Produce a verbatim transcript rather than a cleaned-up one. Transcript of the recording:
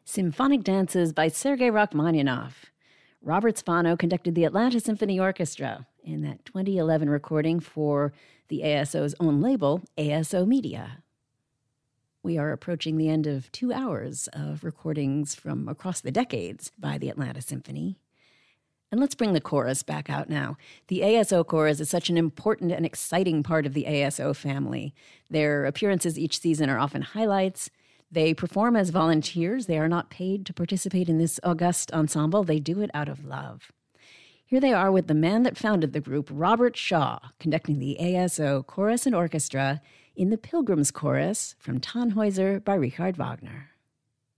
Symphonic Dances by Sergei Rachmaninoff. Robert Spano conducted the Atlanta Symphony Orchestra in that twenty eleven recording for the A S O's own label, A S O Media. We are approaching the end of two hours of recordings from across the decades by the Atlanta Symphony. And let's bring the chorus back out now. The A S O chorus is such an important and exciting part of the A S O family. Their appearances each season are often highlights. They perform as volunteers. They are not paid to participate in this august ensemble. They do it out of love. Here they are with the man that founded the group, Robert Shaw, conducting the A S O Chorus and Orchestra in the Pilgrim's Chorus from Tannhäuser by Richard Wagner.